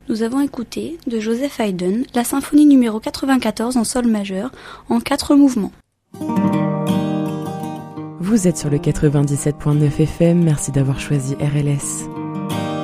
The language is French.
Nous avons écouté, de Joseph Haydn, la symphonie numéro 94 en sol majeur, en 4 mouvements. Vous êtes sur le 97.9 FM, merci d'avoir choisi RLS.